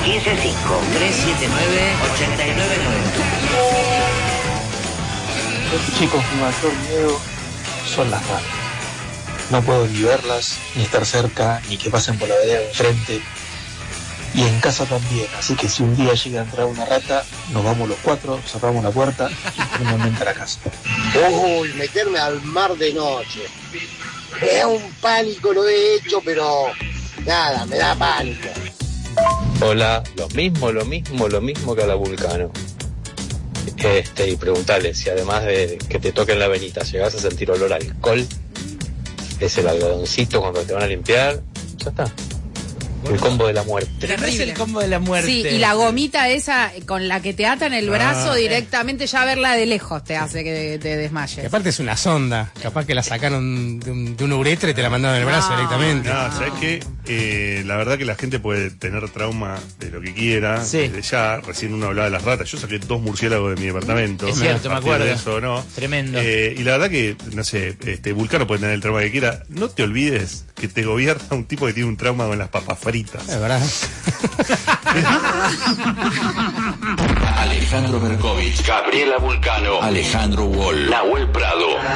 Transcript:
Chicos, mi mayor miedo son las ratas. No puedo ni verlas, ni estar cerca, ni que pasen por la vereda de enfrente. Y en casa también, así que si un día llega a entrar una rata, nos vamos los 4, cerramos la puerta y finalmente a la casa. Uy, meterme al mar de noche. Me da un pánico, lo he hecho, pero nada, me da pánico. Hola, lo mismo que a la Vulcano. Y preguntarle si además de que te toquen la venita, llegas a sentir olor a alcohol, es el algodoncito cuando te van a limpiar, ya está. El combo de la muerte. Es el combo de la muerte. Sí, y la gomita esa con la que te atan el brazo directamente, ya verla de lejos te hace que te desmayes. Que aparte es una sonda, capaz que la sacaron de un uretra y te la mandaron en el brazo directamente. No, ¿sabes qué? La verdad que la gente puede tener trauma de lo que quiera. Sí. Desde ya, recién uno hablaba de las ratas. Yo saqué 2 murciélagos de mi departamento. Es cierto, me acuerdo. De eso, ¿no? Tremendo. Y la verdad que, no sé, Vulcano puede tener el trauma que quiera. No te olvides que te gobierna un tipo que tiene un trauma con las papas fritas. Es verdad. Alejandro Berkovich, Gabriela Vulcano, Alejandro Wall, Nahuel Prado.